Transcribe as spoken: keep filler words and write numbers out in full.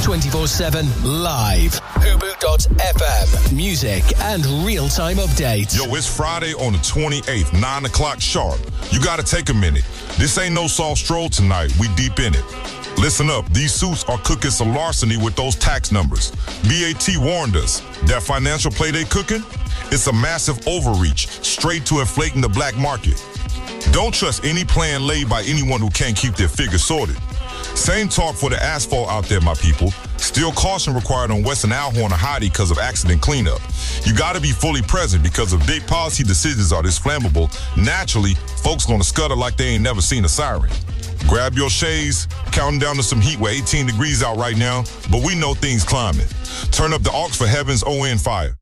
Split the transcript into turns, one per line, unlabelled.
twenty-four seven live. Hubu dot F M. Music and real-time updates.
Yo, it's Friday on the twenty-eighth, nine o'clock sharp. You gotta take a minute. This ain't no soft stroll tonight. We deep in it. Listen up. These suits are cooking some larceny with those tax numbers. B A T warned us. That financial play they cooking? It's a massive overreach, straight to inflating the black market. Don't trust any plan laid by anyone who can't keep their figures sorted. Same talk for the asphalt out there, my people. Still caution required on Western Alhorn and Heidi because of accident cleanup. You gotta be fully present because if big policy decisions are this flammable, naturally, folks gonna scutter like they ain't never seen a siren. Grab your shades, counting down to some heat with eighteen degrees out right now, but we know things climbing. Turn up the aux for Heaven's O N fire.